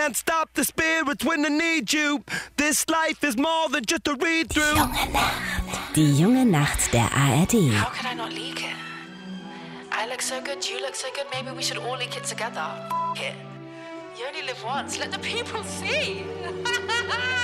can't stop the spirits when they need you. This life is more than just a read-through. Die junge Nacht der ARD. How could I not leak it? I look so good, you look so good, maybe we should all leak it together. F it. You only live once, let the people see.